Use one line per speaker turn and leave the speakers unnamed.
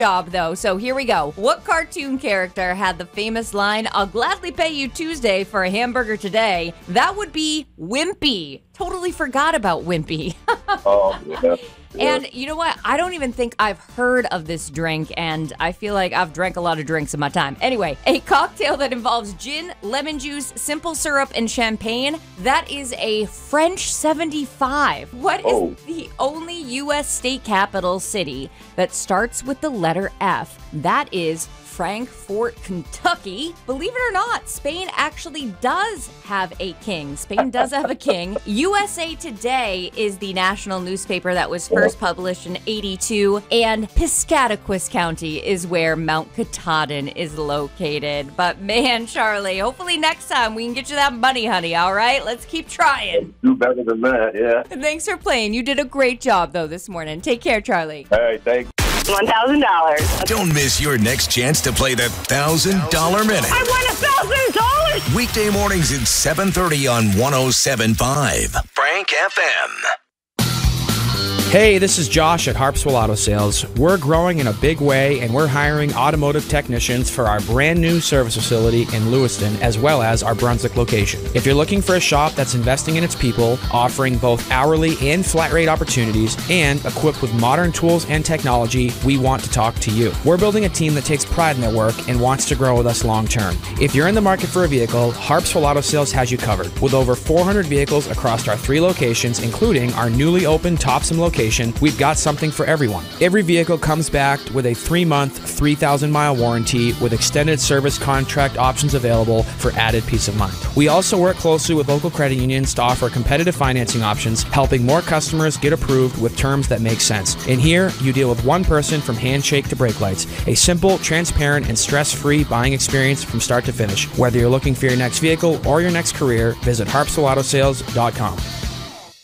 job, though. So here we go. What cartoon character had the famous line, "I'll gladly pay you Tuesday for a hamburger today"? That would be Wimpy. Totally forgot about Wimpy.
Oh, yeah.
And you know what? I don't even think I've heard of this drink, and I feel like I've drank a lot of drinks in my time. Anyway, a cocktail that involves gin, lemon juice, simple syrup, and champagne. That is a French 75. What is the only U.S. state capital city that starts with the letter F? That is Frankfort, Kentucky. Believe it or not, Spain actually does have a king. Spain does have a king. USA Today is the national newspaper that was first published in 82, and Piscataquis County is where Mount Katahdin is located. But man, Charlie, hopefully next time we can get you that money, honey, all right? Let's keep trying.
Do better than that, yeah.
Thanks for playing. You did a great job, though, this morning. Take care, Charlie.
All right, thanks.
$1,000.
Don't miss your next chance to play the $1,000 Minute.
I won $1,000.
Weekday mornings at 7:30 on 107.5 Frank FM.
Hey, this is Josh at Harpswell Auto Sales. We're growing in a big way, and we're hiring automotive technicians for our brand new service facility in Lewiston, as well as our Brunswick location. If you're looking for a shop that's investing in its people, offering both hourly and flat rate opportunities, and equipped with modern tools and technology, we want to talk to you. We're building a team that takes pride in their work and wants to grow with us long term. If you're in the market for a vehicle, Harpswell Auto Sales has you covered. With over 400 vehicles across our 3 locations, including our newly opened Topsom location, we've got something for everyone. Every vehicle comes backed with a 3-month, 3,000-mile warranty with extended service contract options available for added peace of mind. We also work closely with local credit unions to offer competitive financing options, helping more customers get approved with terms that make sense. And here, you deal with one person from handshake to brake lights. A simple, transparent, and stress-free buying experience from start to finish. Whether you're looking for your next vehicle or your next career, visit HarpswellAutoSales.com.